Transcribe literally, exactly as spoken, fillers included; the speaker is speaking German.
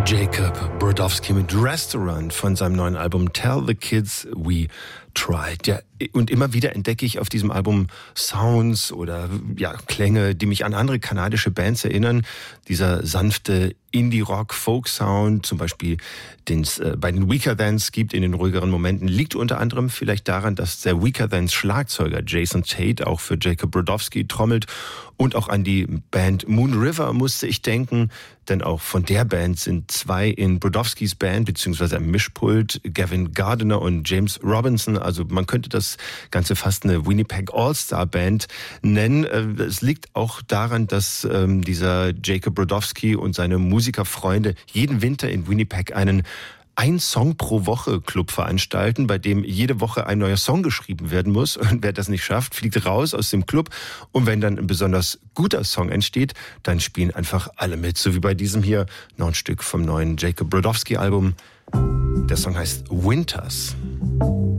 Jacob Brodowski mit Restaurant von seinem neuen Album Tell the Kids We Tried. Ja, und immer wieder entdecke ich auf diesem Album Sounds oder ja, Klänge, die mich an andere kanadische Bands erinnern. Dieser sanfte Indie-Rock-Folk-Sound, zum Beispiel den es äh, bei den Weakerthans gibt in den ruhigeren Momenten, liegt unter anderem vielleicht daran, dass der Weakerthans-Schlagzeuger Jason Tate auch für Jacob Brodowski trommelt. Und auch an die Band Moon River musste ich denken, denn auch von der Band sind zwei in Brodowskis Band, beziehungsweise am Mischpult, Gavin Gardiner und James Robinson. Also man könnte das Ganze fast eine Winnipeg All-Star-Band nennen. Es liegt auch daran, dass ähm, dieser Jacob Brodowski und seine Musikerfreunde jeden Winter in Winnipeg einen ein Song pro Woche Club veranstalten, bei dem jede Woche ein neuer Song geschrieben werden muss. Und wer das nicht schafft, fliegt raus aus dem Club. Und wenn dann ein besonders guter Song entsteht, dann spielen einfach alle mit. So wie bei diesem hier noch ein Stück vom neuen Jacob Brodowski Album. Der Song heißt Winters.